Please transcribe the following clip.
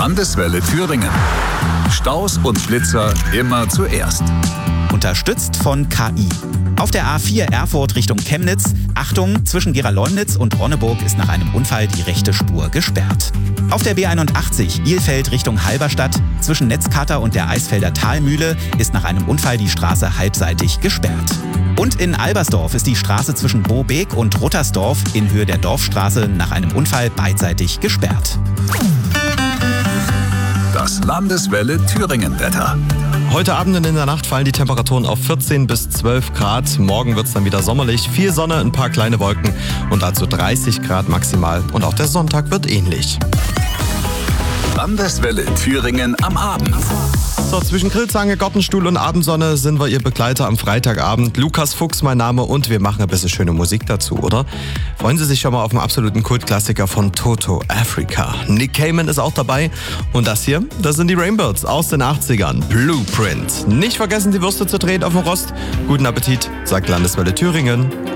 Landeswelle Thüringen. Staus und Blitzer immer zuerst. Unterstützt von KI. Auf der A4 Erfurt Richtung Chemnitz, Achtung, zwischen Gera-Leumnitz und Ronneburg ist nach einem Unfall die rechte Spur gesperrt. Auf der B81 Ilfeld Richtung Halberstadt, zwischen Netzkater und der Eisfelder Talmühle ist nach einem Unfall die Straße halbseitig gesperrt. Und in Albersdorf ist die Straße zwischen Bobeek und Ruttersdorf in Höhe der Dorfstraße nach einem Unfall beidseitig gesperrt. Das Landeswelle Thüringen-Wetter. Heute Abend und in der Nacht fallen die Temperaturen auf 14 bis 12 Grad. Morgen wird es dann wieder sommerlich. Viel Sonne, ein paar kleine Wolken und dazu 30 Grad maximal. Und auch der Sonntag wird ähnlich. Landeswelle Thüringen am Abend. So, zwischen Grillzange, Gartenstuhl und Abendsonne sind wir Ihr Begleiter am Freitagabend. Lukas Fuchs mein Name und wir machen ein bisschen schöne Musik dazu, oder? Freuen Sie sich schon mal auf einen absoluten Kultklassiker von Toto, Africa. Nick Cayman ist auch dabei und das hier, das sind die Rainbirds aus den 80ern. Blueprint. Nicht vergessen, die Würste zu drehen auf dem Rost. Guten Appetit, sagt Landeswelle Thüringen.